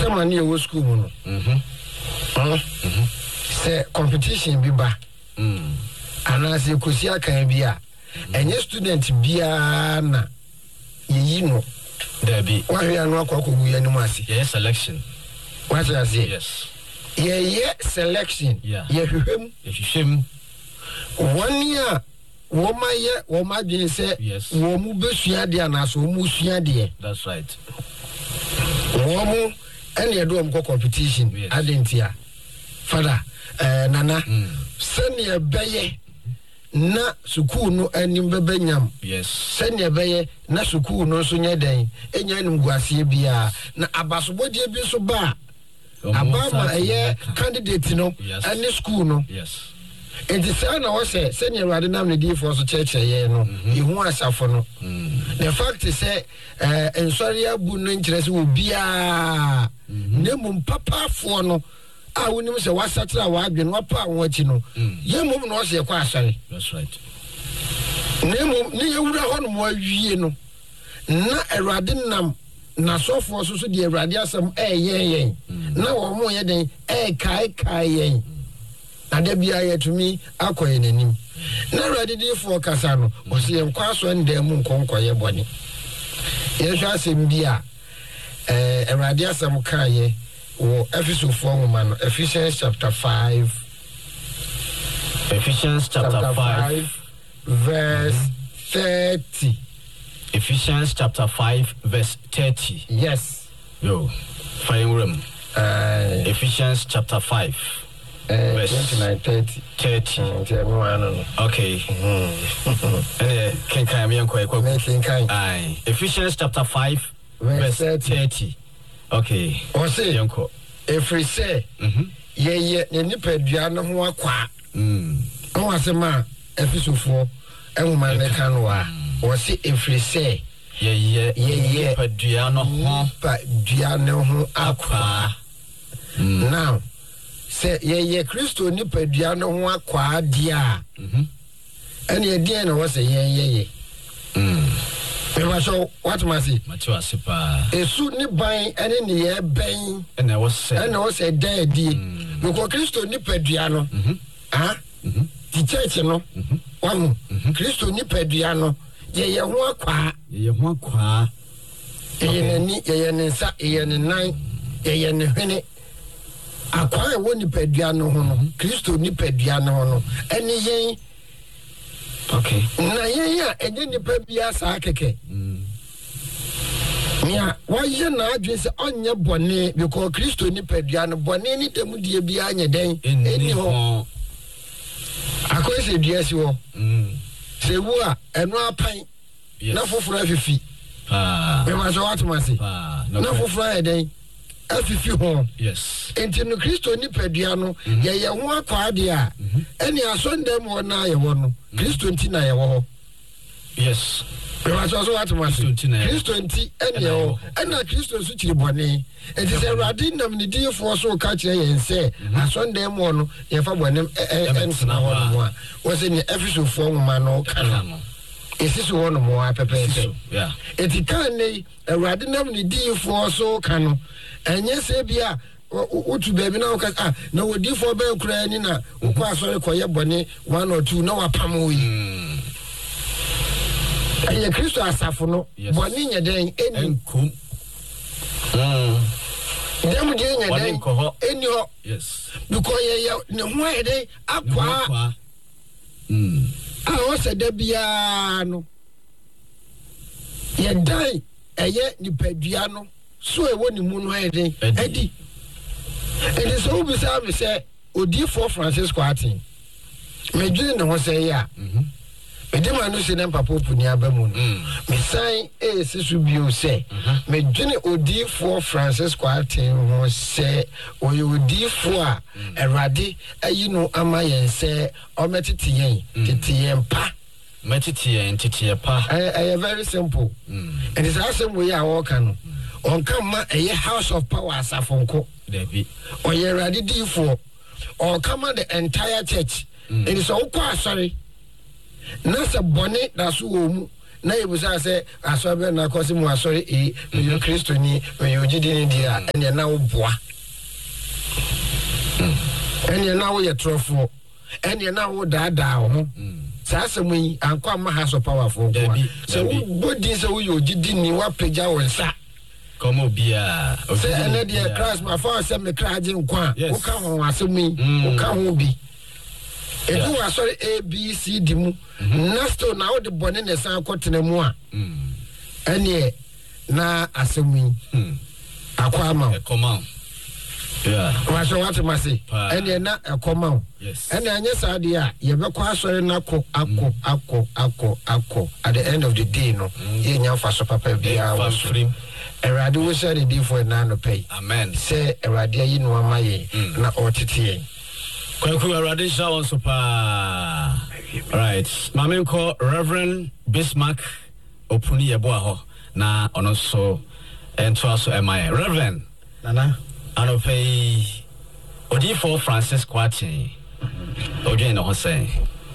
Atama ni ewo school mu no. Say competition bi ba. Anase kosi akan bi a. Enye student bia na yeyi no. There be. Why we are not kokogu ya nimu ase. Yes, selection. What I say? Yes. Yeah, selection. Yeah. Hwehwem. 1 year woma dwen say wo mu besua de anaso wo mu sua de. That's right. Wo mu ene edo am competition adentia. Father nana sene beye na sukuu no anim bebenyam. Yes. Sene beye na sukuu no so nye den enya nim guase bia na abasobodie bi so ba abama eye candidate no any school no. Yes. It is na what say senior rather than the day for so church ye no you hu asafo no. The fact is say sorry abu no interest wo bia nemu papa fo no a wonim say wasatra wa adwen wapa won achi no ye mum no say kwa asare. That's right. Nemu ne yewura ho no mo awie no na erade nam na sofo so de erade asem yen na wo mo ye den kai yen. Ada bia ye tumi akoye nanim na ready dey for kasa no o se enkwa so ndam mu nkonkoye bone ye hwa asem bia erade asem kaye wo Ephesians 4 man Ephesians chapter 5 verse 30 Ephesians chapter 5 verse 30 yes yo fine room Ephesians chapter 5 verse 29 30 okay can I mean aye Ephesians chapter 5 verse 30 okay o say yanko every say ye nipadua no ho akwa o asema Ephesians 4 enwuma me kan wa o say every say ye nipadua no ho akwa now say ye Kristo nipadua no ho akwa dia ene ye dia na wo say ye so what must say Matthew asipa esu ni ban ene ne ye ben ene wo say da die because Kristo nipadua no the church no wahu Kristo nipadua no ye ho akwa ye ni ye ne nsa ye ne nan ye ne hwene akwa wo nipadua no ho no Kristo nipadua no ho no ene yen okay na yen ya enye nipa bia sa keke nya waye na adwe se onye bone because Kristo nipadua no bone ni temu die bia anya den eni ho akwese dua si ho se wu a eno apan na foforo afifi me ma so watomase na foforo eden afifi ho yes enti no Kristo nipadua no ye ho akwa de a eni asondem wo na ye wo no Kristo nti na ye wo yes me so watomase Kristo nti eni wo ena Kristo su chiri bone enti se radi nam ni difo so ka kire ye nse asondem wo no ye fa bone na wo no wo se ni Ephesians 4 ma no kana no esisu wo no mo apepepe yeah eti kan nei radi nam ni difo so kanu enye se bia utu baby na oka na wodi for be kura ni na ukwa asore koye bone 1 or 2 na wapam oyi aye Kristo asafo no bone nya den enkum dem de nya den eni ho yes because ye ne ho ede akwa o se da bia no ye dai eye nipadua no so e woni mu no ede edi and so we say Odifo Francisco Atin me dwene ne ho say ya me de ma no se na papa opuni abamu me sai sisu bio say me dwene Odifo Francisco Atin ho say Odifo a erade ayi no ama yen say o metete yen pa metete pa very simple and it's awesome we are working on come a house of power asafonko David or ye ready D4 or come the entire church it is all sorry nasa bonnet that's who na yebusa say asobe na kosi mu asori me Kristo ni me ogidi ni dia ene na wo boa ene na wo ye trofo ene na wo daadaa ho sa asemu yi anko ma ha so powerful so body so wo ogidi ni wa peja wonsa komo bia say ene dia Christ ma fa say me kra age nkwa wo ka ho asemu yi wo ka ho bi edu asori ABCD mu next na wo de bone ne san kotena mu a ene na asemu yi akwa ma yeah washo what must ene na ekoma ene anya saade a ye be kwa asori na akọ at the end of the day no ye nya fa so papa bia wo free erade wo share the day for na no pay amen say erade ayi no amaye na otete kwaku erade sha won so pa right mamenko Reverend Bismarck opuni yebo aho na ono so ento aso emaye Reverend nana anopay Odifo Francis Kwatin oje no ho say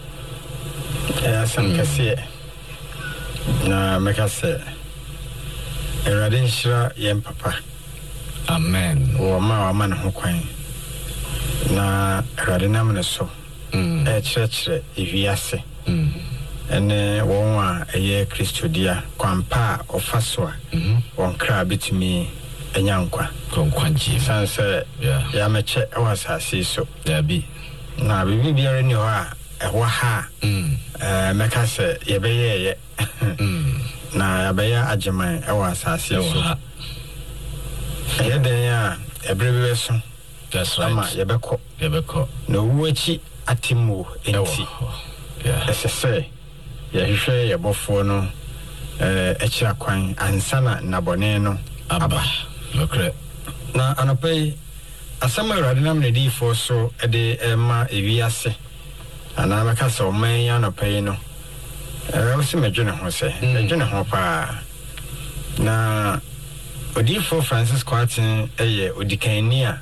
asam kase na mekase erade nshira yem papa amen wo ma na ho kwan na erade nam ne so chire ewiase ene won a eye Kristo dia kwampa ofaso a won kra bitumi enyankwa konkwanji sanse ya meche ewasase so there be na bibi biara ni ho a eho ha mekase yebeye na yabaya ajeman ewasase so yeden ya ebrebe so that's right ama yebeko no wuachi atimu enti esese yehwe yebofo no echira kwan ansana nabone no aba okay na anopai asama urade nam ne di fo so de ma ewiase ana maka so man ya anopai no o se medwene ho se medwene ho pa na Odifo Francis Kwatin eye odikani a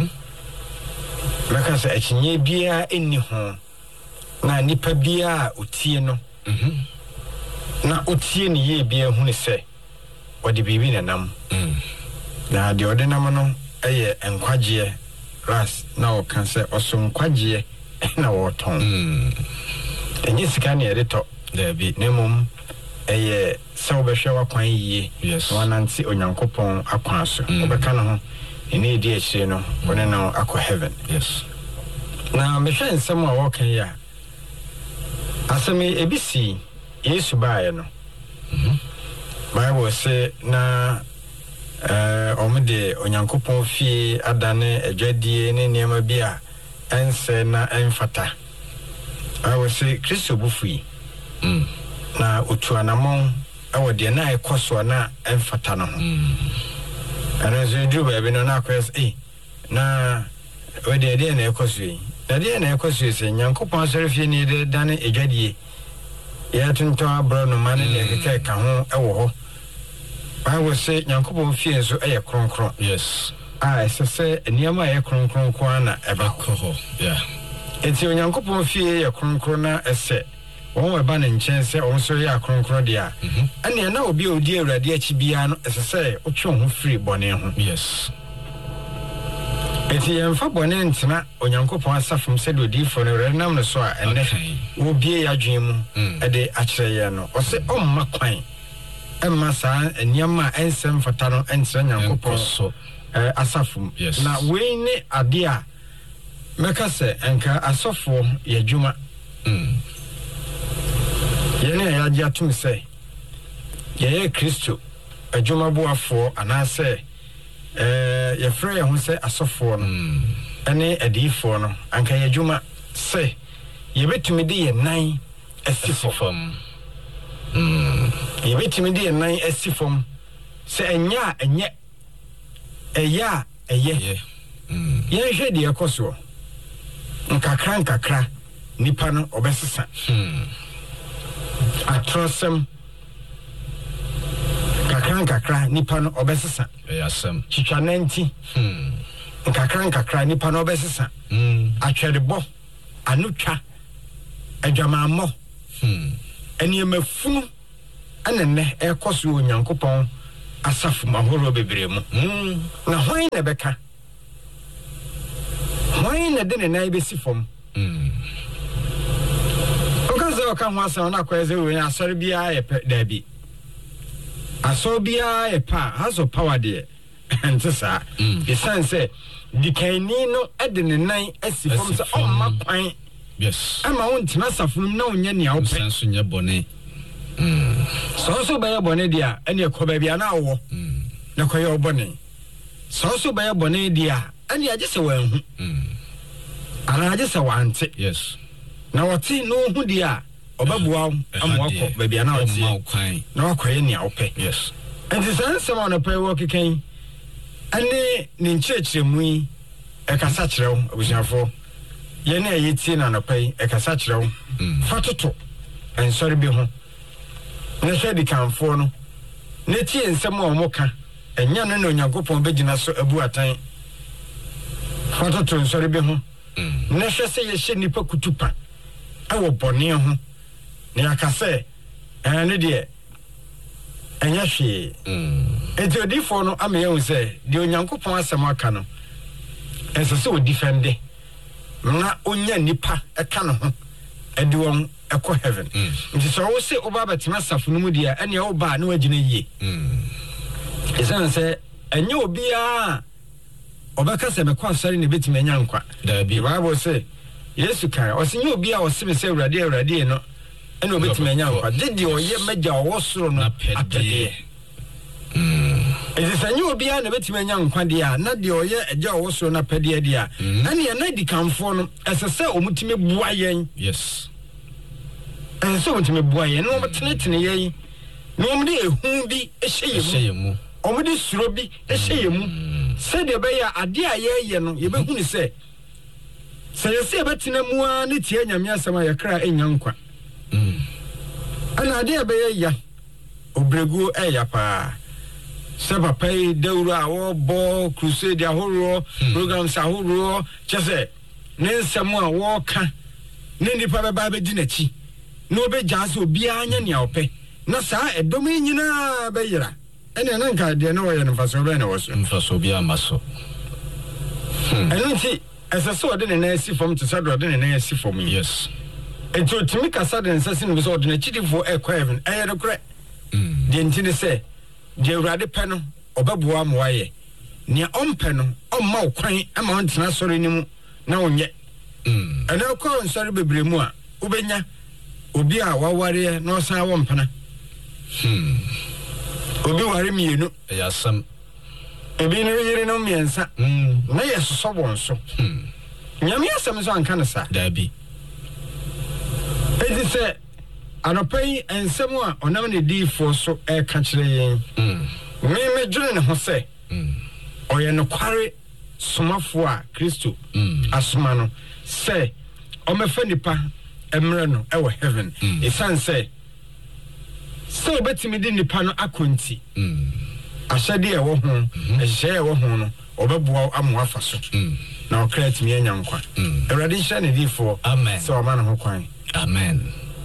maka so achinye bia enni ho na nipa bia otie no na otie ne ye bia hu ne se odi bibi na nam na de odi nam no eye enkwagye ras na o kan se oso nkwagye na wo ton enyi sika ne ereto there be nemum eye se obehwe wakwan yie wananti onyankopon akwan so obeka no ho ene edi achire no wona na akọ heaven yes na mehwe nsem a wo kan ya asemi ebisi Yesu baaye no Bible say na omde onyankopon fie adane adwadie ne niam bia ense na enfata Bible say Kristo bufui na otuanamon awode na ekoso na enfata no ho ana zedu baabi no na akwes na wede de na ekoso yi na de na ekoso se nyankopon asɔre ni de dane adwadie ya tunto abro no mane ne keke ka ho ewo ho Bible say nyankopon fie so eye kronkron yes sese niam aye kronkron ko ana eba ko ho yeah enti nyankopon fie ye kronkron na ese won we ba ne nchen se on so ye kronkron dia ane na obi odi awurade achi bia no sese otwe ho free bone ho yes enti yemfa bone ntena onyankopon asafom se do Odifo no renam no so a ene wo bie ya dwen mu ede akire ye no o se omma kwan emma sa eniama ensem fata no entre nyankopon so asafom yes na we ne ade a meka se enka asofo ye dwuma yene ya gya tum se ye Kristo adwuma boafo anase ye frɛ ye ho se asofo no ene adifo no anka ye dwuma se ye betumi de ye nan asifom ye betumi de ye nan asifom se enya enye eya eye ye hwɛ de ekoso nkakra nipa no obesesa atrosem kakra nipa no obesesa yasem chichanenti nkakra nipa no obesesa atwedebo anutwa adwamammo eniemafunu anenne ekoso onyankopon asafo mahoro bebre mu na hwan na beka hwan na de ne nan besi fom okazo ka ho asa na kweze we asori bia ye dabi aso bia ye pa haso power de entesa the sense the kanino ede ne nan asi fom se o makwan yes ama won tina safum na onye ne awpe senso nye bone so be bone dia ene ekoba bia na wo na koye obone so be bone dia ene agese wanhu ana agese wante yes na wati no hu dia obabua amwako ba bia na wati na wakoye ne awpe yes enti sense ma no pe wo keken ene ne nchechiremu yi ekasa kirew abusiafo ye na yiti na no pe ekasa kirew fatoto ensori bi ho na hwedi kanfo no ne tie nsem a omoka enya no na onyankopon begina so abu atan fatoto ensori bi ho na hwese ye hye nipa kutupa awo bone ho ne akase ene de enya hwe enti odifo no ame hu se de onyankopon asem aka no ensese o defende na onya nipa eka no ho edi won eko heaven nti so wo se oba betima safo no mu dia ene oba na wagina yie esan se enye obia obaka se mekwa asari ne betima nya nkwa da bi bible say yesu kan o se nye obia o se me se awurade no ene obetima nya nkwa didi oye magya o soro no apede Ezisanyi obia na betima nya nkwa dia na de oye agya o soro na apede dia ene na di kanfo no esese omutime bua yen yes so omutime bua yen no omtenetene yen no omde ehu bi ehye mu omde suro bi ehye mu se de be ya ade aye no ye behu ni se se betina mu a ne tie nyame asema ye kra enya nkwa ana ade be ya obregu eya pa se papa deuru a wo bo crusade ahoro programs ahoro chese ne nsem a wo ka ne nipa be ba be di nachi no be jaso bia anya ne awpe na saa edom nyina be yira ene na nka de na wo ye nfaso be na wo so nfaso bia maso eno nti eseso de ne na asi fom to sado de ne na asi fom yes ento timi kasa de nsase no so de na chidifo ekwa heaven de kure de ntine se de urade pe no obabua moaye ne ompe no omma okwan ama ontena sori ni mu na onye ena ko nsori bebremu a ubenya obi a waware na osan wo mpana obi ware mienu yasam ebi no yire no miensa na yesoso bonso nyame asem so anka na sa dabi edi se anopai ensem a onam ne difo so e ka kire yen me dwene ne ho se oye no kware somafo a Kristo asoma no se o mefa nipa emre no e wo heaven e san se obetimi di nipa no akonti ahyade e wo ho ehye e wo ho no obebua amoafa so na o create me anya nkwa erade hye ne difo amen so o ma no ho kwan amen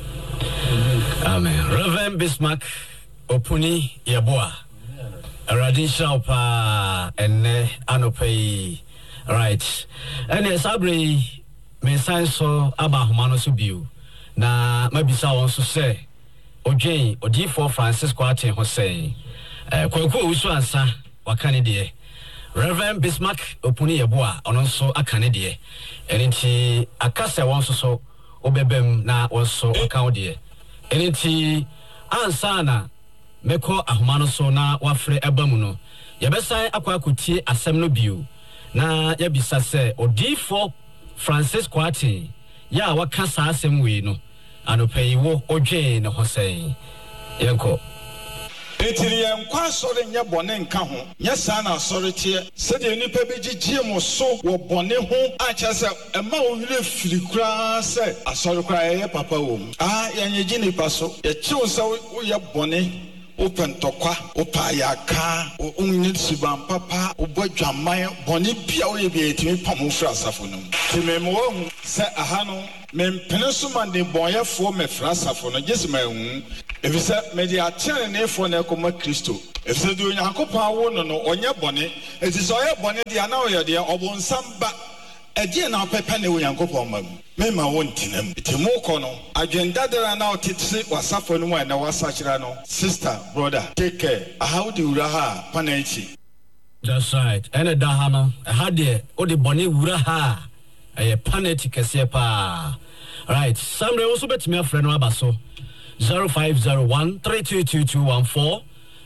amen Reverend Bismarck Opuni Yeboah Erade Shaupa enne anopai right ene sabre me sanso aba homano so biu na mabisa won so se odwen odifo Francisco Aten ho sei kwaku usu ansa wakane de Reverend Bismarck Opuni Yeboah ono so akane de enti akasa won so obebem na won so akane de enti ansana meko ahomano so na wafre ebamu no yebesan akwakotie asem no bio na yebisa se odifo Francisco Aten ya wakasa asem we no anopayiwo odwen ne hosen yenko etiri yankwa sore nya bone nka ho nya sa na sore tie se de nipa begigye mo so wo bone ho a chese ema wo hire firi kura se asore kura ye papa wo yenye nipa so ye chiwo se wo ye bone open tokwa opa yaka onye siban papa obodwaman bone bia wo ye bi etimi pamo fra asafo no timemo hu se aha no mempene so mande bonyefo me fra asafo no jesema hu Efisa media chene ne fo na ekoma Kristo. Efisa do Nyankopon awo no onye bone. Etisa oye bone dia na oye dia obonsam ba. Edi na pepa ne Nyankopon ma. Me ma wontinam. Etimo ko no agenda dara na otitse wasafo no mu na wasachira no. Sister, brother, take care. How do you ha panachi? That's right. And Dahano, I had the Odi Bonnie Wuraha, a paneti Casiepa. Right. Somebody also bet me a friend Rabaso 0501 322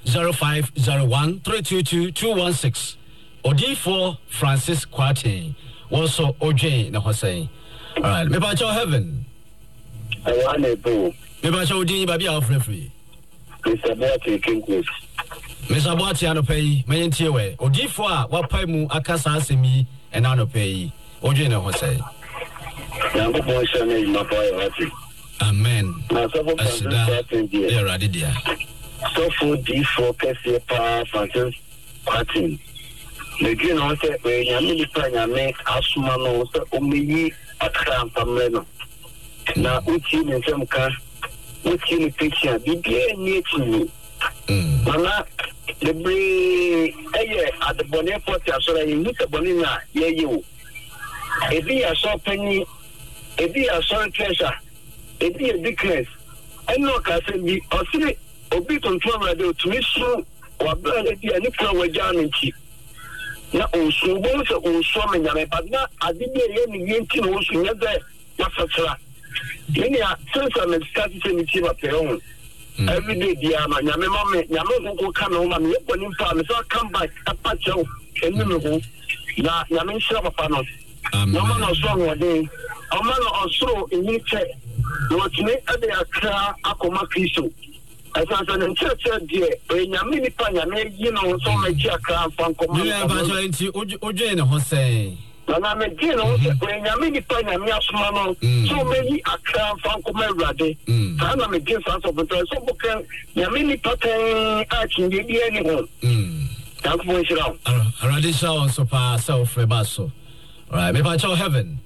0501 322 Odi4 Francis Kwati. Also OJ na Hossein. All right. Me ba cho heaven. I want to do. Me ba cho Odi baby our free. Mr. Boati Kinkus. Mr. Boati anopay, my ntiwe. Odi4 wapai mu akasa asemi and anopay. OJ na Hossein. Yango boysha ne mapai wati. Amen. Na so for Francis dia. Yeah, ready dia. So for D4 Casiepa Francis Kwati. Again, I said, when you mean the Asumano, so only a cramp ameno. Now, which in some car, which in the picture, be near to me. Mana, the bring at the bonnet party, so I need a bonina, yeah, you. If he a short penny, if he a short treasure, if he a decrease, and no can be or see a bit on travel to miss you or burn it, and if you were jamming cheap. Na osumbo se osome nyame badna adide ye ni yenti no osu nyebe na fatira ni a sense me start to me chiba peon every day dia na nyame mame nyame ko ka no ma me boni mpa me so come back apacho enu me ho na nyame nshira papa no no ma no so ho dey o ma no osoro eni che no tini ade akra akoma Kristo As an church, dear, when you mean Panya, you know, so much a crown from Command. Ojane Hossein. And I'm a general when you mean Panya, Yasmano, so many a crown from Command Rade. And I'm a gift of the so book, Yamini Pattern action, the anyone. That's what you know. Radisha on so far, self rebasso. Right, maybe I tell heaven.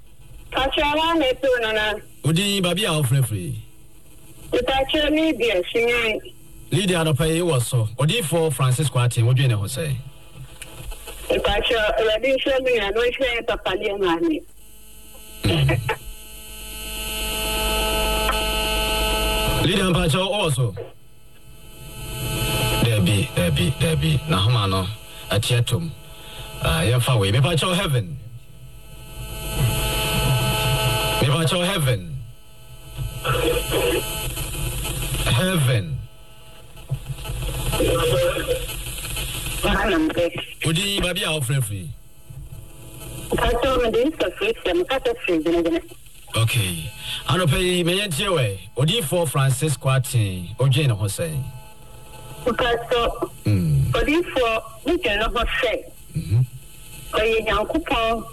Udi Babi out free. Lydia no pay was so. Odi4 Francis Kwati, what do you know say? If I shall already show me, I know it's a Palian. Lydia and Pacho also. Debbie, Nahamano, a Chetum. You're far away. Maybe I tell heaven. Maybe I tell heaven. Heaven. Udi baby out free. Okay. I don't pay me anyway. Odi4 Francis Kwati, Ojane Hossein. Odi4, we can never say. Oye Yankupon,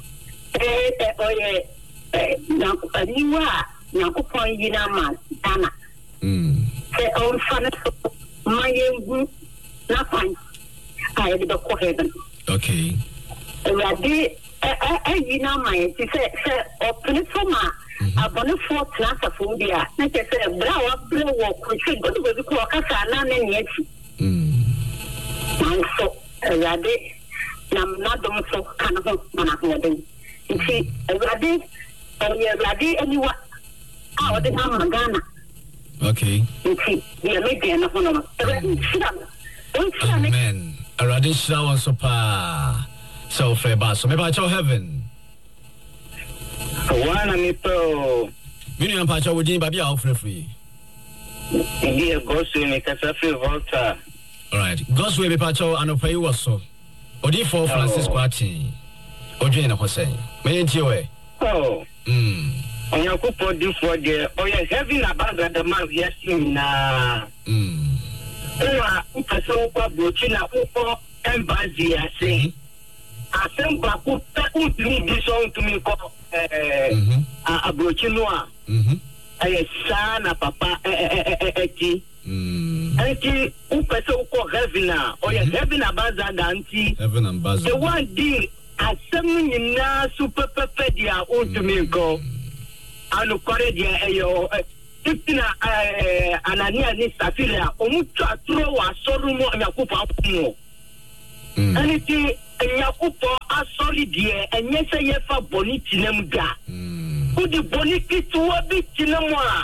Yankupon Yinaman, Dana. Say, oh, son, my nothing. I had the heaven. Okay. You know, my, she said, open it for my. I want to 4 class of food. I said, blow up, we should go to the clock, and yet. So, Raddy, I'm not doing so kind of money. You see, Raddy, anyone out of Ghana. Okay. You see, we are making a phone. Amen. A radish on sopa. So, fair bass. Maybe I tell heaven. One amipo. Minion Pacho would be out free. Indeed, goes to make a free volta. All right. God's way, Pacho, and pay was so. Odi4 Francis Kwati. Ojane Hossein. May you Oh. On your couple do for the having about the month, yes, na. So, Burkina Faso embassy, I say. I think Baku leave this on to me called a Burkina. I son of Papa Eti. Eti, who person called Heavena, or you're having about that auntie. Heaven and Baz. The one day, I send me now super pedia on to me go. I look at it, 15 Anania ni Safira omutwa tro wa sorumo Nyakupo afumo aniti Nyakupo asoli die enye se yefa boniti nemga udi boniti tuwa biti nemwa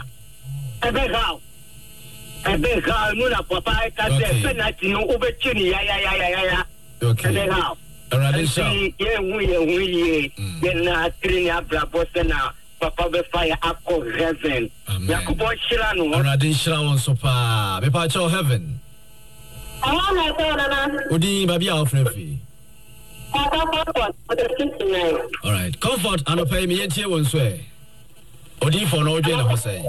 ebe ga nuna papa ka se penalty no ubechini ya okay Radisha ye na trini abrabo na papa be fire akọ heaven Yakubo shira no Radisha on so pa me pa cho heaven na na odi baby afrefi all right comfort and pay me yentie won so e odi for no dwe na ho say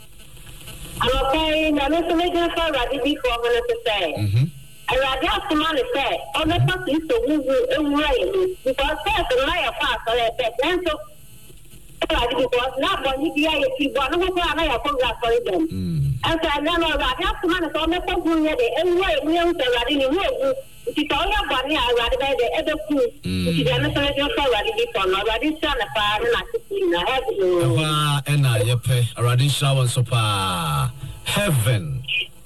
okay na me so me just for Radi for me to say I just man say on the first is to move because first my fast then so because now when you hear you want to go na ya program for them and so now I just man so me to go there anyway we am say Radi ni wo ti to ya ba ni Radi by the other food ti dem so me just for Radi for no Radi stand pa na na have ena yepe Radi shower so pa heaven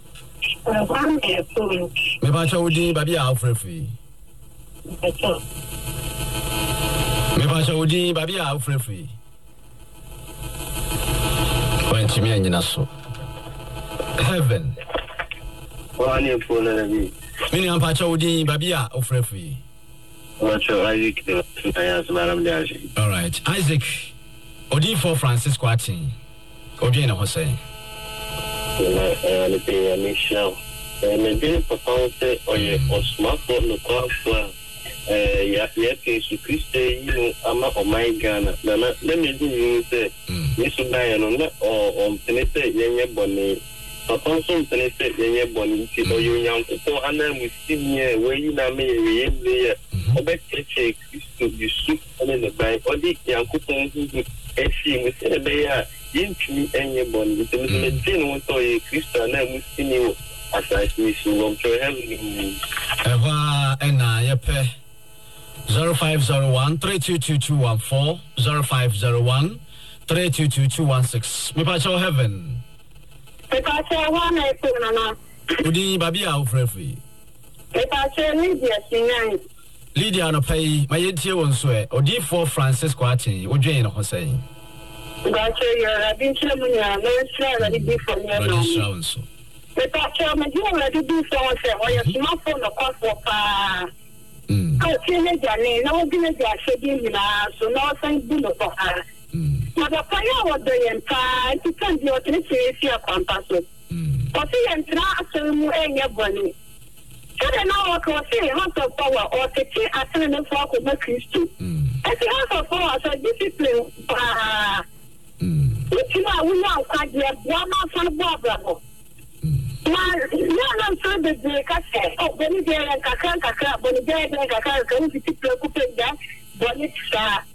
me ba cha odi baby afrefi me ba cha odi baby afrefi kwanti me anyina so heaven wani phone na bi me am pa cha odi baby afrefi wacho Isaac de ayas maram dashi all right Isaac odi for Francisco Atin odi na ho say le pays Michel mais bien papa c'est oye osma pour le quoi ya que Christ you ama o my Ghana na let me do you say yesu na ya no na o penete yenye boni papa so penete yenye boni ti oyo nyanko ana musimie we na me ye obe cheche Christ Yesu ale le bai odi yanko ton esi musebe ya yintumi enye boni ti me tin won to ye Christ na musimi asasi so to heaven eva ena yepe 0501 3222214 0501 3222216 me pa cho heaven me pa cho wana e na udi baby a ofrefi me pa cho Lydia Sinyan Lydia no pay my yentie won so e odi for Francisco Atin odwen no ho say gacho ya bin chlemunya no share the be for me no so me pa cho me you already do so say o ya smartphone no cost for pa I feel it jane na odi na ja shedi na so no san bu no to ha na da pa ya wo do yen pa ti kan di o tini se a kwampa so o si yen tra asemu enye boni kada na o ko se house of power o te ti asene no for ko na Kristo e ti house of power so discipline pa ti na wu na kwa je bua ma fa bua bravo na so de ka se o boni de kakra boni de kakra kan ti preocupe da boni sa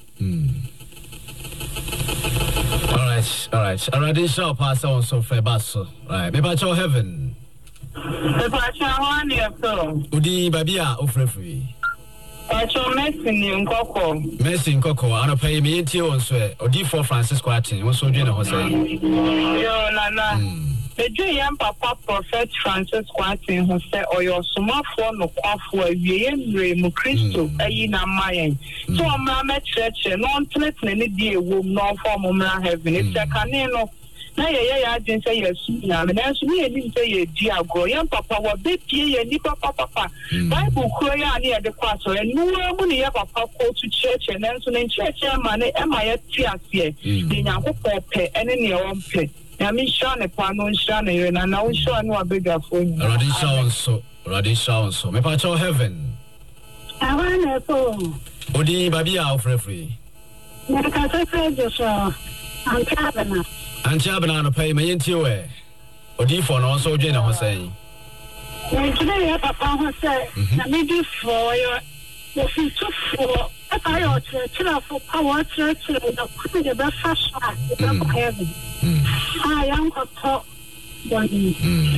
all right already show pass on so fair basso right me ba cho heaven me pa cha one year so udi babia ofrefi cho Messi nkoko ana pay me tie on so odi for Francisco Atin won so dwe na ho say yo nana Eje yam papa prophet Francisco Atin who say oyo somafo no kwafo awie nre mu Kristo ayi na mayen so omra me church no ntletne ne die ewo no form omra heaven it kane no na ye agent say yesu na me na so ye ni say ye di agro yam papa wo be pie ye ni papa bible kuro ya ni e de kwaso enu mu ni ye papa ko to church na so na church ma na e ma ye ti ase ni nyankopɔ pɛ ene ne o mpɛ na mi shane pa no shane ye na o shane no abega phone already show so me pa cho heaven awana so odi babia ofrefi na ka se so Antiabana no pay me yentie we odi for no so dwe na ho say today ya papa ho say na me di for yo fi to for I ought to for power to the could be the first heaven I am a top body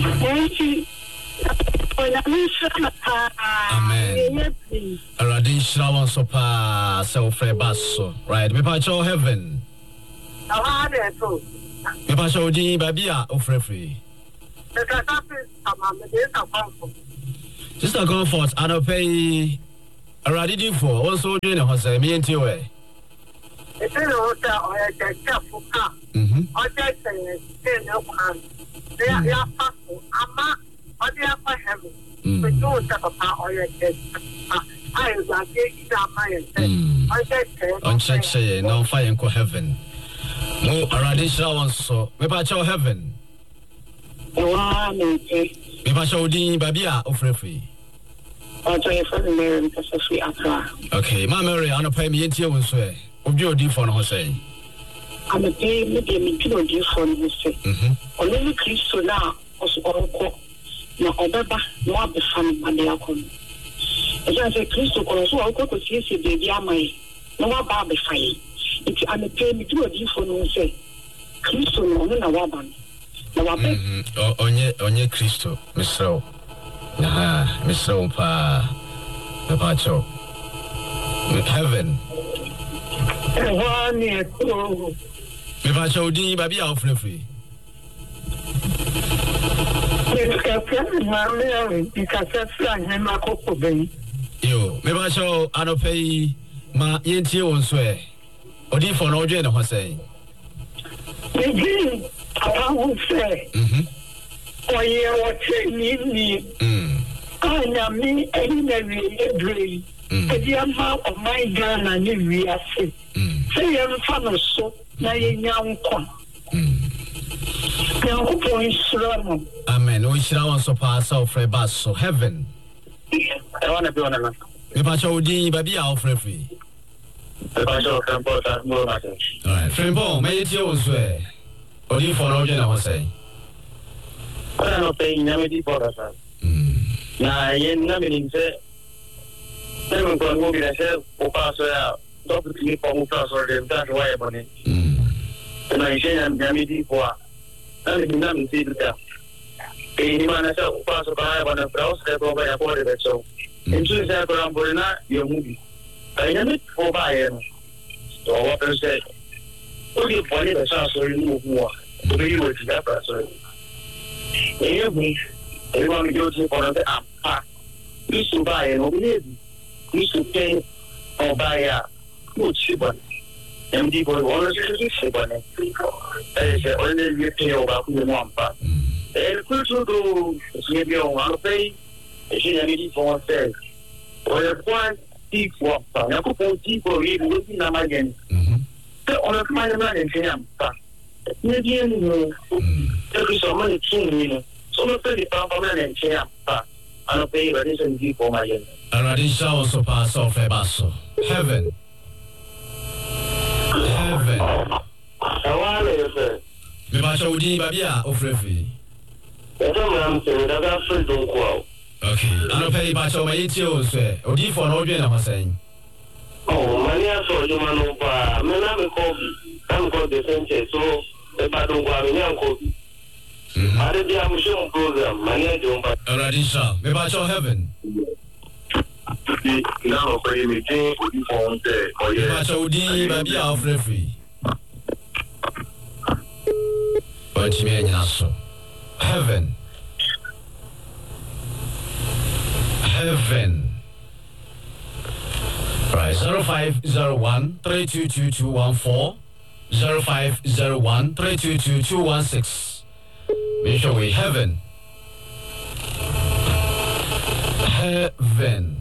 amen already shall so pa so free basso right me pa cho heaven Me pa show din babia ofrefree. Sister Comfort, I don't pay already do for also doing a house me into way. It's in a hotel or a careful car. Or just saying, no one. They are possible. I'm not for heaven. But you don't have a power or your dead. I was like, I just on check say no fire in heaven. No, already show so. Me pa show heaven. Me pa show din babia ofrefree. Okay, my Mary, I don't pay me into you say. Obi odi for no say. I'm a pay me the for no say. Only Christo na osuko na obeba no be fam adelakon. E say Christo ko so o ko siesie baby amai. No wa ba be fai. It I'm a pay me the odi for no say. Christo no na wa ban. Na wa be. Onye Christo, Mr. Mr. the Pacho. Heaven. Me Pacho di baby out free. Yo, me Pacho I don't pay ma yenti on swear. Odi for no join the say. I won't say. Oh, yeah, what me. I mean, every the amount of my gun and we are sick. Say, I'm fan of so, now you're young. Amen. We should also pass out for a bus, so heaven. I want to be on a Me Pacho di baby out free. Alright, Frimbo, may it you swear. Odi for no join say. I don't pay Namity for us. Now, yen Namity say, never go and move it. I said, Opa, don't be for Mukas or them. That's why I'm on it. And I say, I'm Namity for nothing to tell. Any man, I said, Opa, so I have on a browse, step over a body that so. And soon as I go on Borina, your movie. I never for buy him. So what I said, only body the chance to remove more. To be with that person. Everyone goes to for the app. You should buy an open. You should pay or buy a good shipment. And people always ship on it. They say, only you pay over who you want. And could you do maybe on one pay? She need for one or a point deep for a couple people looking at my again. On a kind of man in Kenya. Maybe there is some money king. So not the power and chair. I don't pay addition for my end. Already shall also pass off a basso. Heaven. Heaven. Me Pacho di babia ofrefree. Okay, I don't pay Pacho my itio say. Odi for no join saying. Oh, Mania saw you man over. Men have a coffee. I'm called the center, so if I don't go, I'm coffee. I did the ambition program. Mania don't but Already shall. Me Pacho heaven. Now, for you, me phone there. Oh, Me Pacho di babia ofrefree. But me nyaso. Heaven. Heaven. Right, 0501 322 0501 322 Make sure we heaven. Heaven.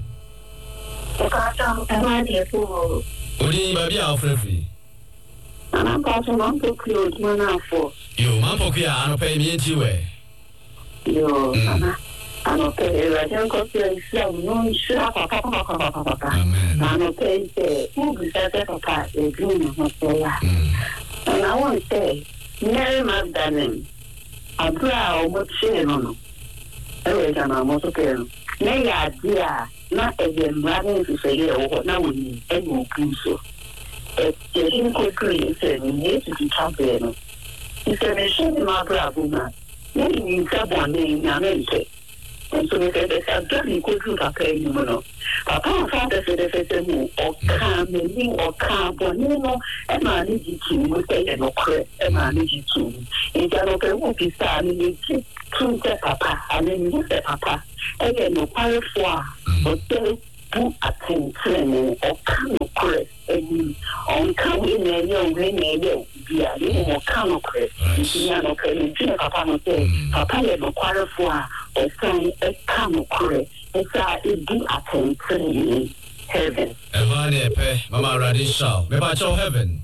Odi baby free. I'm passing on to close one for You, Mampokia, I don't pay me into it. you. I don't pay. I don't go to Islam. No, sure. Amen. I don't pay. Who is that? A green and I want to say, Mary Magdalene, a brow, what she no. Every time I'm also caring. Nay, idea, not again, rather to say, oh, now we need any so. Getting quickly said, we need to be champion. He said, I showed my brother. Maybe you have one day in America. And so we said, I've done a good look at paying, Papa, father said, or come, or come, and I need you to, we say, no credit, and I need you to. In that, won't be sad, and you keep to Papa, and then you say, Papa, and then no pirate for, but they do attention, or come, credit, and on come in there, yeah, you know, come of credit. You Papa, Papa, no pirate for, or say, a come of credit. It's a do attention in heaven. Mama Radisha, maybe I show heaven.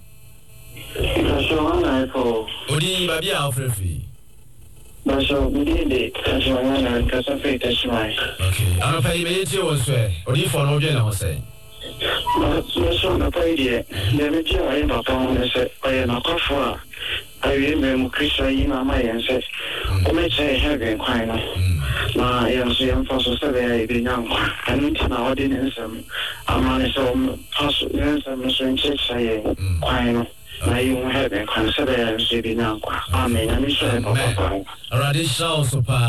Odi baby Alfrefi. Basho, we did it. Because of it, that's right. Okay. I'm paying me to us. Odi for no general say. So, no idea. The major I am upon is I am a coffee. I remember Christian my answer. I may say heaven, quite. My young fossil said I be young. I need to know ordinance. I'm on his own possible saying, quite. My young heaven, consider as she be now. Amen. I'm sure Radisha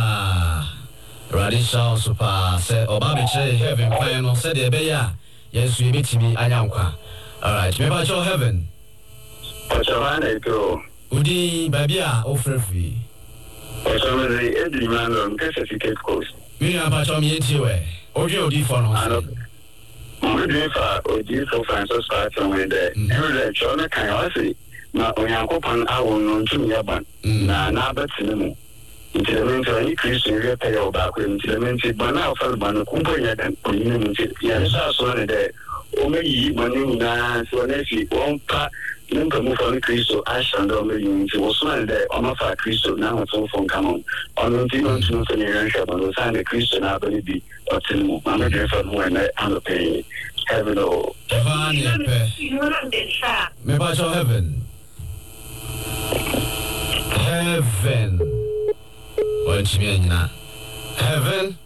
Super said, Obama heaven, final said, yes, we meet me. I am. All right, maybe I show heaven. What's your go? Udi Babia Ofrefi. What's over the Eddie man on Cassificate Coast? We are about to meet you. Audio different. I'm doing for Francis Carton with the every John can I say, my Oyakopan, I will know to me about Nabat Cinema. Until any Christian repay or back into the mented, but now fell by the company and community. Yes, I saw it. Only money now, so let's see, one part. Nunca move on Christo, Ashland, or million, she was one day on of our Christo, now it's all from come on. On the Timon to Ranship, and was signed a Christian, I believe, or Tim, I'm a different when I'm paying heaven or maybe I saw heaven. Heaven. What's me now? Heaven.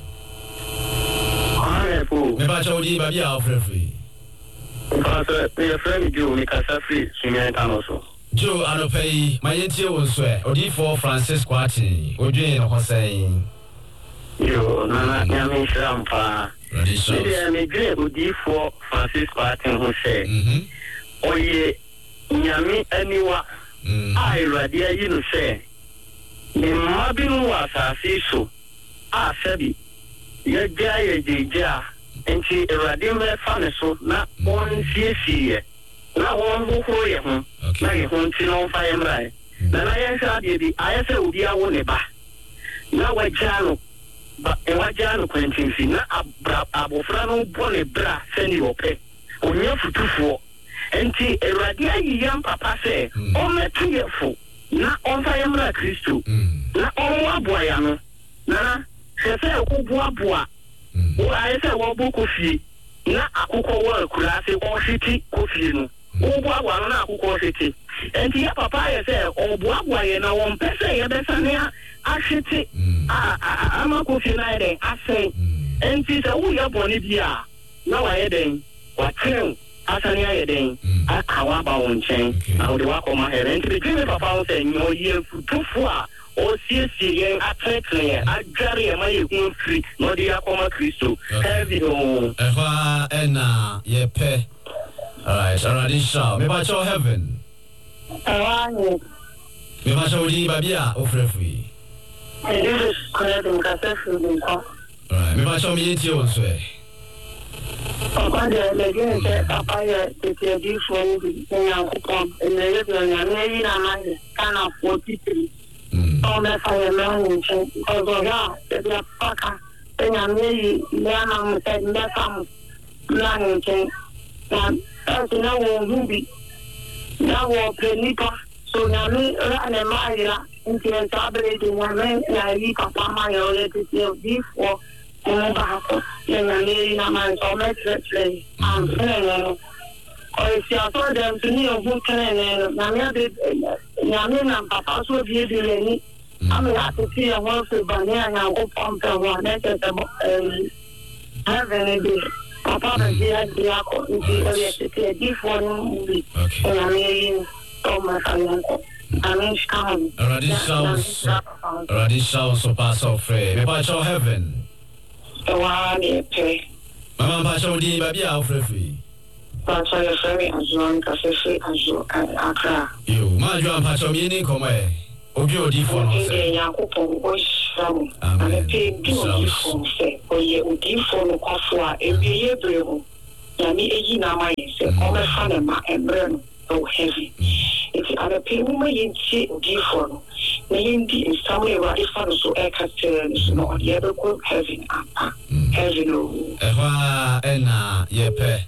Maybe I saw you, baby, Alfred. Because your friend Joe, make us a free swimming also. Joe, I don't pay my entire will swear, or D4 Francis Quati, or Jane or saying, You, Nana, Yamin Shampa. Maybe I may grab D4 Francis Quati who say, Oh, ye, Yami, anyone. I radia, you know, say, the Mabin was a so. Ah, Sabi, your guy, and she a funny so not one CC. Not one who for you, like one till on fire right. Then I answered the ISA would be a one bar. Now what Jano, but what Jano Quentin, not a Abofrano Bonnie Bra, send you pay. On your for 2-4. And see a radia young papa say, oh, my 2 years full. Not on fire right, Christo. Not all boyano. Nana, she said, oh, boy. I said, well, Bokofi, not a cocoa work, or city, coffee, no. Oh, one a city. And here, Papa said, oh, boy, and I won't pay a besania. I should say, I'm a coffee night, I say, and she said, oh, you're Bonibia. Now I had what train, as an idea, I Kawaba on chain. I would walk on my head and the dream of Papa saying, no year for 2 4. O CC a trekle a gari ma ye free no dia koma Christo heavy o ena ye pe. All right, already show me ba show heaven me ba show di babia ofrefi e ko ka se fu ko. All right, me ba show me yeti on so Papa de le gen se papa ye te di fo ni ya ko e le de na me na ma kana 43. Oh, my fireman, although the fucker, then I may learn said, Messam, Lanning, and as you know, movie. Now, Penipa, so now me run a mile into a tablet in one man, I leave upon my own before. And I lay in my so I'm saying, or if you told them to me, who can, Yamin and Papa so be I'm to see a horse with banana and go pump and one heaven a day. Papa and the uncle in the before movie. And I'm hearing so much. Radisha so pass off me pacho heaven. Mama pacho di baby free. Pacho your free ajo cafe ajo akra. You ma jo pacho mi ni komo e. Obi odi for no say. Yakupon o sham. Ane pe bi odi for say. Oye odi for no kwafo a ebiye brebo. Yami eji na ma yin say o me fa na ma embre no so heavy. It's other people may see different. Maybe in some way, what if I so air castells, no, the other group having heavy. And yepe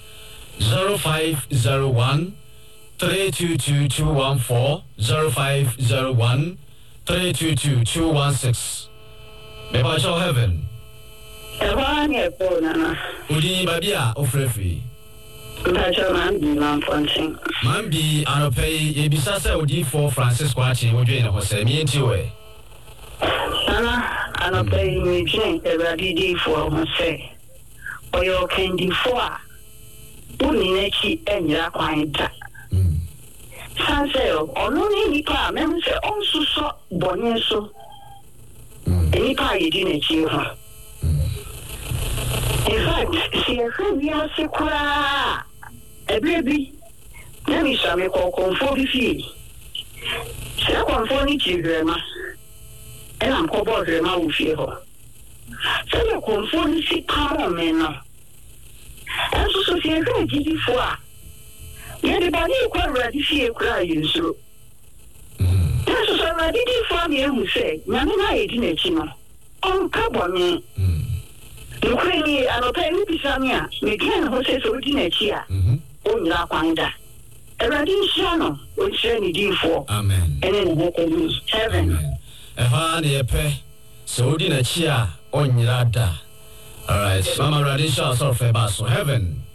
0501 322 0501 322 216. Maybe I shall heaven. Udi Babia of Referee. Mambi anopay yebisa se odi for Francis Kwachi wodwe ne hose mi enti we sana anopay mi jen everybody di for hose oyo kendi for a uni nechi enra kwanta sanse ono ni nipa mem se onsu so boni so nipa yidi nechi ha in fact she has sekura baby, let me say, call comfort fee. Say, comfort ni children, and I'm called Rema with you. Say, you comfort ni see power, man. And so, see, I'm going to give you for. Anybody quite ready to see a cry, so. That's so ready for me, who say, Mamma, I didn't know. On carbon. Ukraine, I'll pay you, Pisania, Miguel, who says, we didn't hear. Only Panda. A radishano, which any D4. Amen. And then we heaven. A honey a pay. So didn't cheer on your rada. All right, Mama Radisha, so for Basso heaven.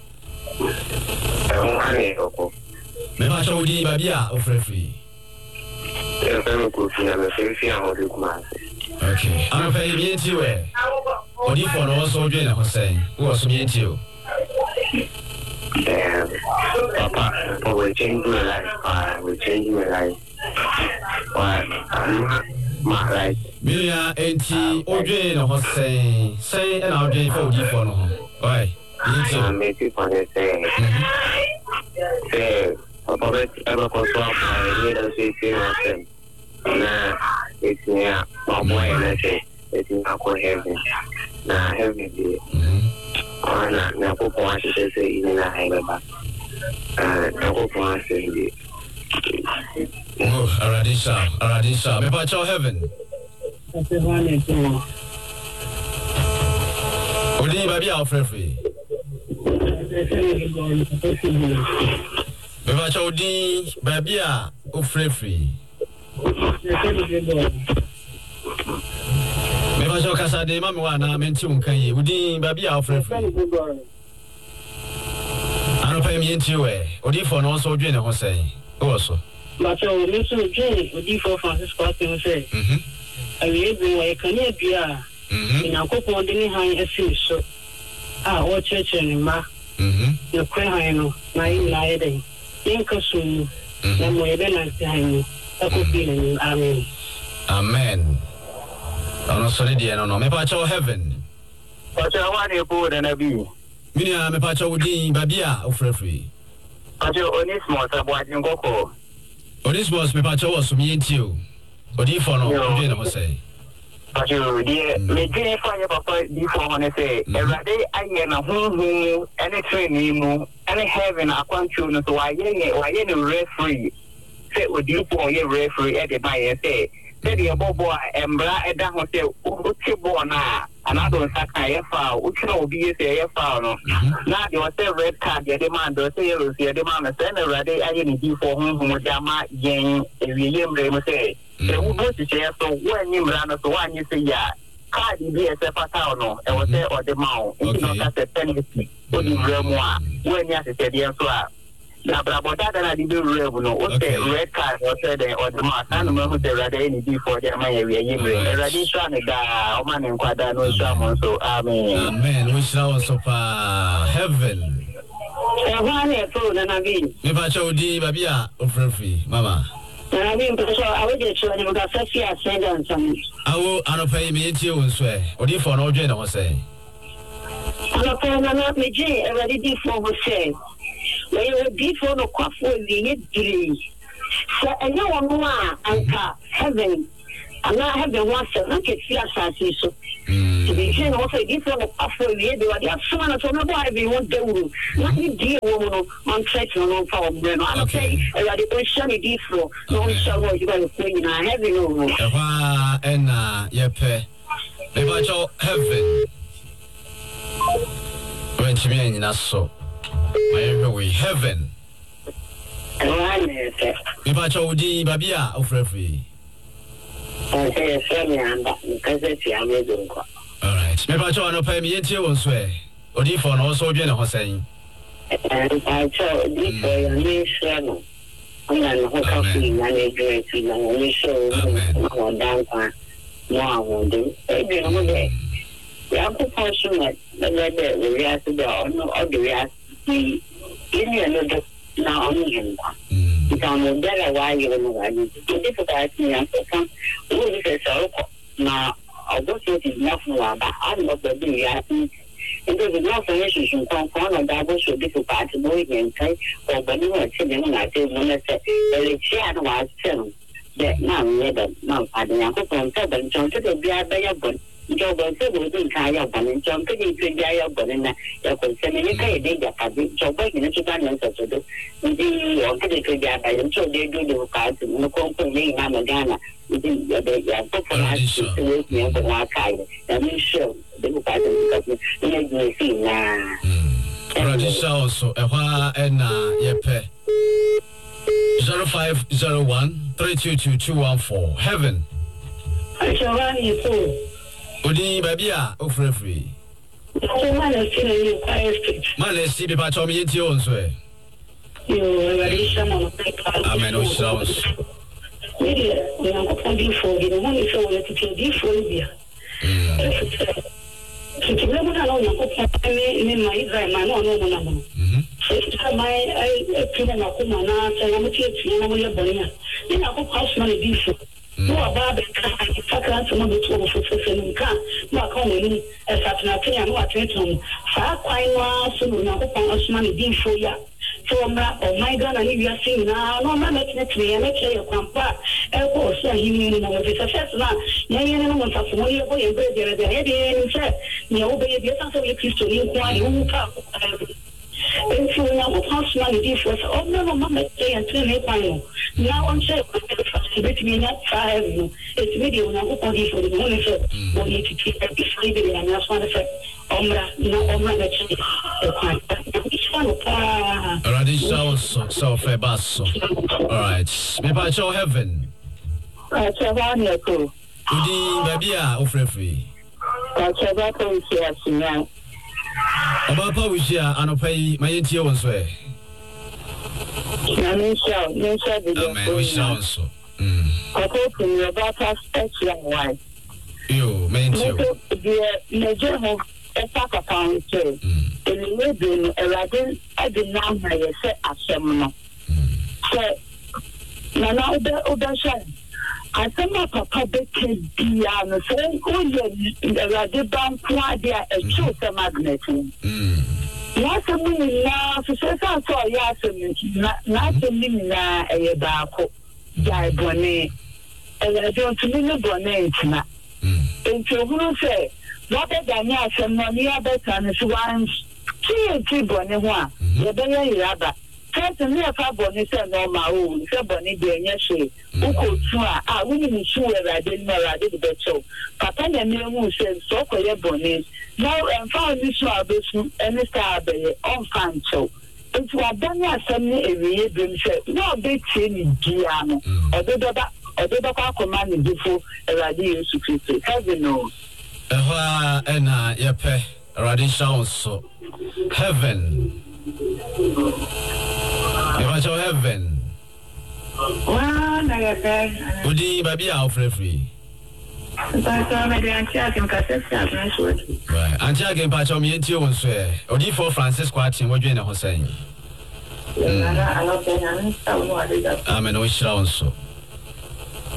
Mema Chodi Babia of Referee. Okay, I'm paying me to you. Or if one also doing a Hossein, who was me to you. Papa, we change my life. We change my life. My life. Milia enti oje no Hossein. Say and I'll do for no. Why? I make it for the say. Say, Papa, ever control my leadership in nah, it's near my boy, and I say, it's not for heaven. Nah, heaven. Na popo ase se ile na heba na popo ase ile Aradisha me pa cho heaven odi baby of free me pa cho odi baby of free me va jo casa de mama wana menti unkan yi udi baby a free ano pa mi enti we odi for no so dwe ne ho sai o so ma cho me so dwe odi for Francis Kwasi say awie bi we kan e bia ina kokon de ni han esi so a o cheche ni ma ye kwe han no na yi na ye dey inka so na mo ye be na ti han ni ko bi ni amen amen. I'm not sorry, dear. No, me pacho heaven. Pacho, what you put in a bee? Minia, me pacho woody, babia, of free. Pacho, Onismos, a boy in Goko. Onismos, me pacho was me and you. What do you follow? I must say. Pacho, dear, me didn't find papa before when I say, every day I am a home, any training, any heaven, I want you so I ain't a referee. Say, would you for your referee at the buyer say? Say the bobo embra eda ho say utibo na anado saka ye fa utina obi say ye fa no na de o say red card ye demand do say yellow say demand say na ready aye ni bi for hu dama yen ewiye mre mo say e wo bo ti say so wo ni mra no so wa ni say ya card bi e say fata no e wo say o de ma o no ka say penalty o di mre mo a wo ni ase say de so a na brabota na di be rev no o say red card o say the or the man na mo say ready any before the man we yimre ready so na ga o man nkwada no so am so amen we shall also pa heaven e wa na to na bi me ba cho di babia o free mama I mean, because I would get you and got 50 years and something. I will pay me into you, swear. Or if for no general say. I'm not me, Jay, already before we say. When you would be for the coffee, we need three. So, and no one more, heaven. I'm not having one set, I can see us as you so. To be sure, also, if for the coffee, we had the someone of nobody won't do. Not you, dear woman, on church or no power. I'll say, I did shiny deep floor. No shower, you got a queen, I have you over. And, yep, maybe heaven. When to me in us so. My heaven. If I told thee, Babia, of referee. I say, because it's a middle. All right. Maybe I told no pay me into you, swear. Or if on also general saying. And I told thee for your new shadow. I'm going to hook up the manager to only show one downtown. No, one day. Maybe one day. The other person that the reacted or the reacted in another now only him. Because I'm better why you know I need to difficult me and come. Who is a now? I was thinking nothing about I'm not the reacting. It was not a relationship from one of that was so difficult to know again. Or when you were telling I didn't know that the chat was telling that now never now I didn't have from 7 John to be a better. Job was able carry up and John could carry up and you could send any kind of job working in Japan. So the or could get by them so they do the cards in the company Mamagana. They popularized to me of the kind. And we show the government make me see now. Also, a while and yepe 0501 322 214 heaven. I shall run you too. Odi babia ofrefri. Mane si be pa chomi enti onso Amen o shawos. We are going to for the money for the be for you. To never know in my Israel, my no. So my opinion of Kumana, so I'm going to Bonia. Then I go pass money before. No about the can't some of the 2 for car. No, come in as I no attention. Far quite soon, I go pass money before ya. So, oh my God, I need you sing now. No, I'm making it clear. Make sure you come back. Of course, you mean it's a success now. You know, what's up for you, boy, and bread, the head in check. You obey the essence of your Christian, you want if you want to pass money before, oh no, Mamma, say and tell me final. Now I'm saying, it's me not 5. It's video now for the money for what you keep it and that's one effect. Omra, no, Omra, already so fair basso. All right, maybe I show heaven. I shall run your crew. Udi babia ofrefri. I shall go here now. Papa we share anopai my enti onso e. Na me shall be. Amen we shall also. I hope you about us young wife. You mean you. The major of a pack of pounds. And you may be a didn't know how you say a seminar. So, now the I think my papa became piano, so the bank there a choose magnet. Yes, I mean, now, so I saw yes, not a mean a barco, die bonnet, and I don't mean a bonnet. And so, who say, what than yes, and money other than once, 2 bonnet, the better yabba. First, me a bonnet said no, my own, so bonnet, yes, we didn't sure I didn't know I did the show. Papa and me said, so for your bonnet. Now, and found this one, and star on fan show. It's what Daniel sent me every year, said, no big thing, Giano, or the command before a radio secret. Have you know? And yepe, radical so heaven. Never show heaven. Udi baby out free. Right. Auntie again patch on me into you swear. Odi for Francis Quatin what you know saying. Amen we shall also.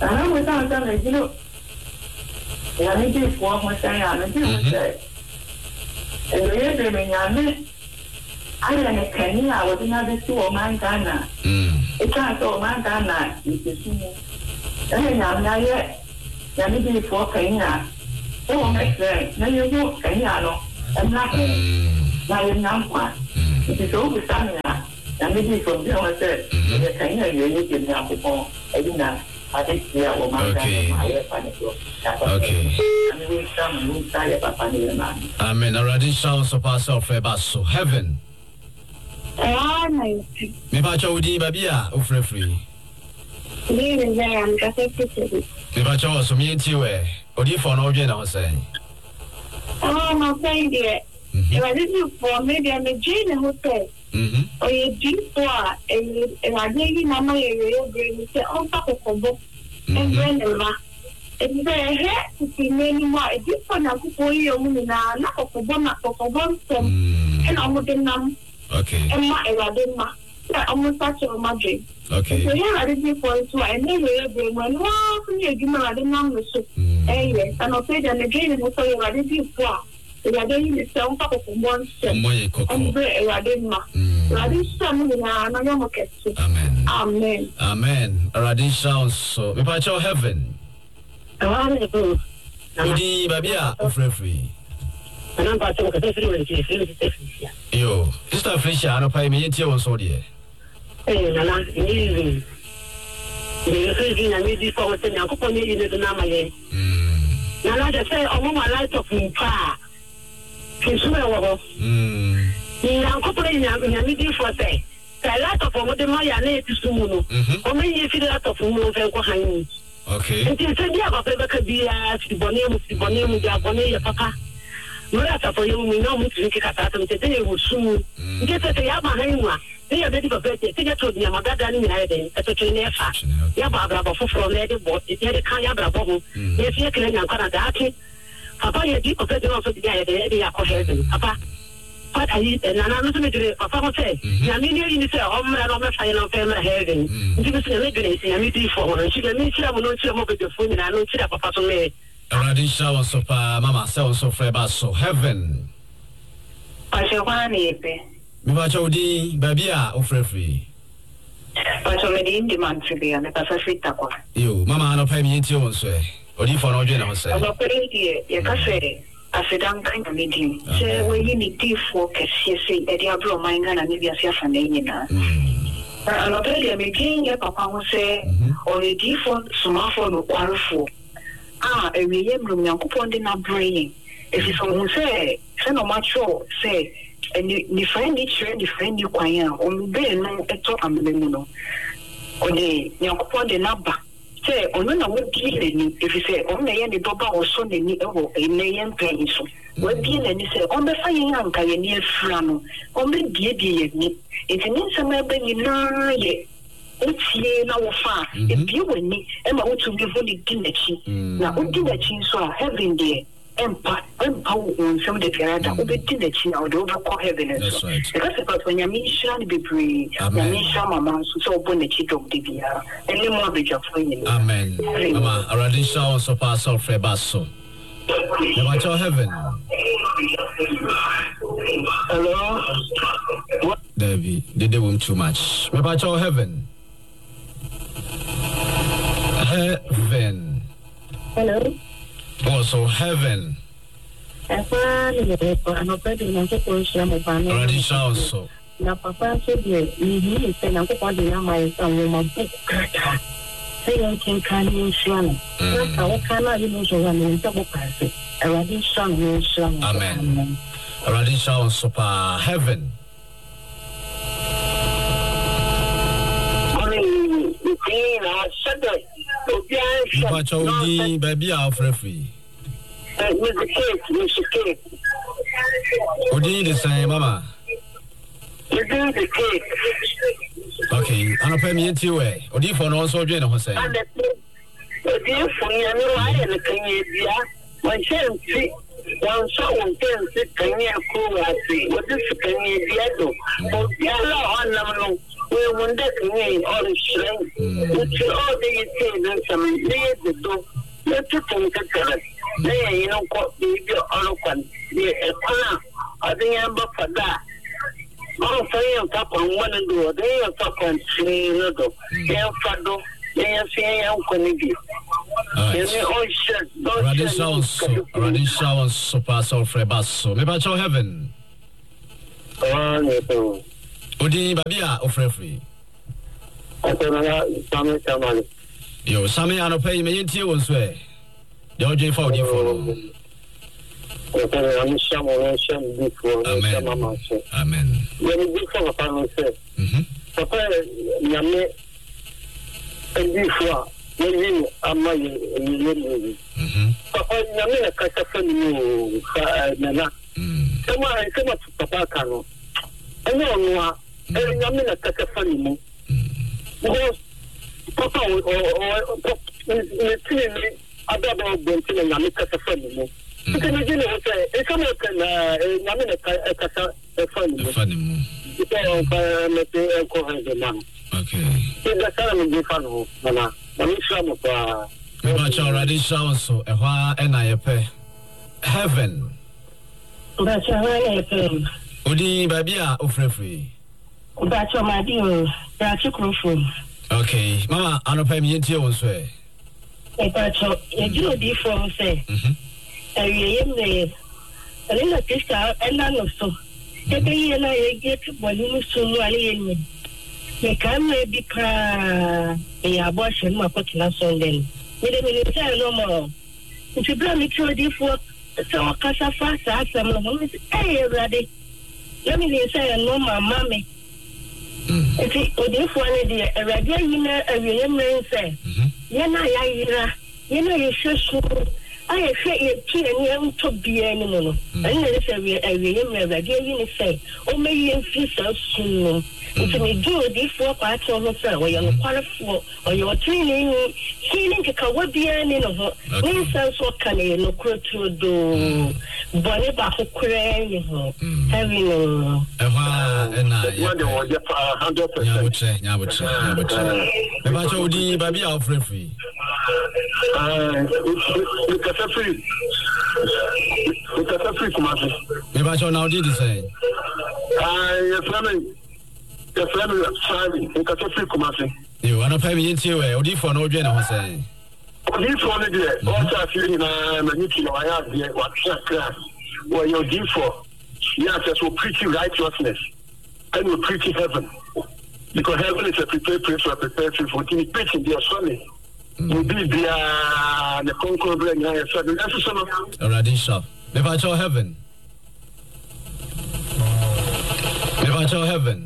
I was on some, you know, I did for my say, I did say. And the other thing I missed, I don't know, Kenya, I was another 2 of my Ghana. It can't go my Ghana, you see. And I'm not yet. I did for Kenya. Oh, my friend, now you go, Kenya, I'm not now you're not one. It is over Stamina. And maybe from there, I said, Kenya, you're getting up before. I did not. Okay. Amen. Already sounds of us of Basso. Heaven. Me bacha udi babia ofrefri. Me bacha so mi entiwe. Odi for no dwe na ho say. Oh, my friend there. I didn't for maybe I'm a Jane hotel. Or you deep for a lady, Mamma, you bring the on top of a book and Brenda. And their hair to see many more. A different for you, not of a bonnet of a one from and I wouldn't know. Okay. And my Eladima. Almost such a magic. Okay. So here I did for it, I never bring one. Wow, you give me a number. Yes, and I'll say that again, and so I did for. We are doing the sound of one step. And bread, I didn't know. I didn't sound in a Amen. Amen. Amen. Already sounds so. We patch your heaven. Udi babia ofrefri. And I'm part of the Yo, Sister Felicia, I don't pay me into so dear. Hey, Nana, easy. The reason I made this for the Nakoponi in the Namaye. Nana, I say, oh, my light of fire. Kinsuo ni ankopole ni amidi for say a lot of what the maya na etusumu no o me ye fi lot of mu fe ko han okay nti se dia ba pe ka bia fi bonemu dia bone ye papa no ya ta for you mu na mu tin ki kata ta nti de wo sumu nti se ya ba han mu a e ya be di papa te ya to dia magada ni na de e to ne fa ya ba bra ba foforo na de bo e de kan ya bra bo ho ye fi kele nyan kwa na da ati papa ye di papa de no so dia de ya ko heaven papa what are you and I'm not going papa say ya me ni say o mra no me fa ye no fe mra heaven nti be say le gbe say ya me di for no she me chira mo no chira mo be de fo ni na no chira papa so me already shower so pa mama say so freba so heaven I say one epe me ba chodi babia ofrefri but so me di demand to be and papa fit akwa yo mama no pa mi enti won so odi for no dwe na ho say no pere die ye ka say asedan kan meeting say we need for kesi say e dia bro manga na bia sia fa na nyina and pere die meeting ye papa ho say o di for smartphone no kwarfo e we ye mrum yankopon de na brain if you so say no macho say ni friend ni share ni friend ni kwanya o be no eto amemu no o de yankopon de na ba say ono na wo bi ni if you say o na ye ni doba o so ni e wo e na ye mpan so wo bi na ni say o be fa ye anka ye ni afra no o be die ye ni enti ni nsema be ni na ye utie na wo fa e bi wo ni e ma wo tu bi vo ni dinachi na o dinachi so a heaven there empa wo some de pirata o be dinachi na o do ko heaven so because if when you mean shine be free na me shama man so bo na chi dog de bia any more be just for you amen mama already show so pass off rebaso you want your heaven hello Debbie did they want too much me about your heaven hello also heaven already show so na papa said he said na ko de na mai so mo book say you can you shine na ka kana you so na so book say already show amen already show so pa heaven But you baby are free. With the cake. What do you say, mama? You do the cake. Okay, I'm paying me into way. Or do you for no so join or say? And the dear for me, I know I am a king. My chance, one so intense, can you cool? I see what this can you do? Oh, yeah, no, we one that can all the strength, which all the things and some lay the door. Let you think that they, you know, got the eloquent, the corner, I think I'm up for that. Oh, say on top on one and do, they are top on three, little, they are fado, they are saying, I'm going to give. Radin Showers, so pass all Frebasso. Maybe I'll heaven. Odi Babia of Free. Yo, Sammy, I don't pay me in tea one way. The OJ for you follow. Amen. When you do from a family, Papa, Yame, and before, when you are my Papa, Yame, a Casa Nana. Come on, come up to Papa Cano. I know, and Yame, a Casa Funny. Papa, or other Benton and Yame Casa Funny. You can imagine it's a Casa Funny. Okay. But already shown so a while and I pay heaven. That's a Odi Babia of free. That's my dear. That's a crowfoot. Okay, Mama, I don't pay me into your way. That's a good for say. I am there. A little sister and none of so. Every year I get volume soon rallying. They can maybe a abortion, my particular son then. With a military no more. If you bring me to a different so Casa fast, I some of them is ready. Let me say, no, my mammy. If it would if one idea, a radio, you know, a William say, Yana, you know, you should. I say it and young to be animal. And then I remember again, say, oh, may you feel so soon. If you do this work, I told myself, or you're qualified, or you're training, feeling to cover the end of it. No sense what can you look to do? Bonnie Bahu Crane, having one was 100%. About Odi Baby Alfred. It's a free commercial. Maybe I now did the same. Your family is trying. It's a free commercial. You want to pay me into a Odi for no general saying. This one is also feeling I have here. What class? Well, you're deep for. Yes, as we preach righteousness and we preach heaven. Because heaven is a prepared place for a prepared place for preaching their Sunday. We be the conqueror brain. Already shop. Maybe I tell heaven. Maybe I tell heaven.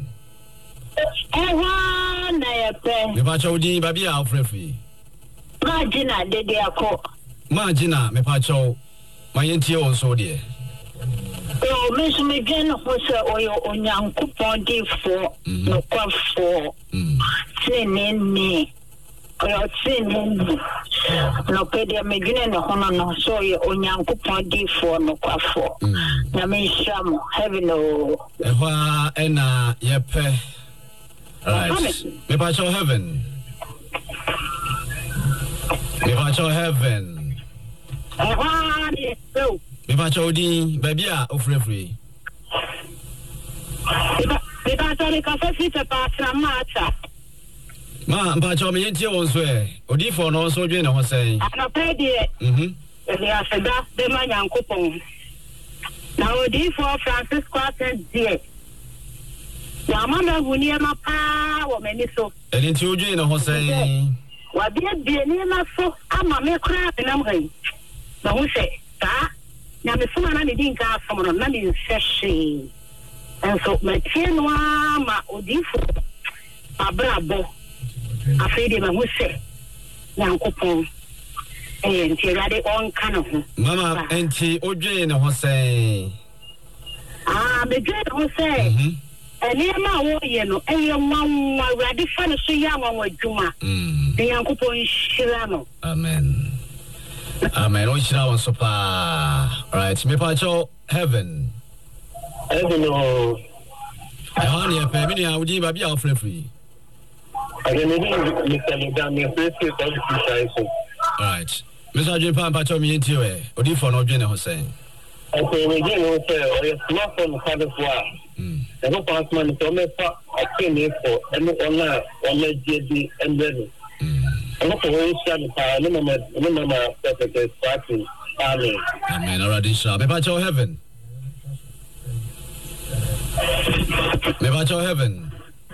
Maybe I tell Dean Baby Alfred. Magina, did they call? Magina, me pacho. My NTO also dear. Oh, Miss McGinn was a young coupon for no quaff for sending me. Or seen no pay their McGinn no so your own young coupon for no quaff for. I mean, some heaven no. And yep. Right. Maybe I shall heaven. Maybe I shall heaven. Maybe I shall be baby of free. Maybe I shall make a fit about some matter. Ma, Pacho, me into your way. Odi for no so doing was saying. I paid it. They are said that the man young coupon. Now, Odi for Francis Quarton, dear. Yamama Wunia Mapa, many so. And into Jane was saying, what did be near so? I'm a mere crap and I'm going. But who say, that? Now, the someone I didn't got from a money in session. And so, my chin one, my Odi for a brabo. I feel him who say, young coupon. And she had it on kind of. Mama, and she Ojane was saying, the girl who say, and near my warrior, and your mom, my ready fan so young on with Juma. The young coupon is Shirano. Amen. Amen. Which now on sopa. Right, me pacho heaven. Heaven, oh. I want you, Pemini, I would give a be free. Again, maybe Mr. Ledan, Alright. Mr. Adrian Pampa told me into it. Or do you for no Jenna Hussein? Okay, we get no say, or your smartphone has a flower. And no passman is only for a penny for any honor, only JD and then. I'm not going to stand by no mamma, perfect starting. Amen. Amen. Already shall. Maybe heaven. Maybe heaven.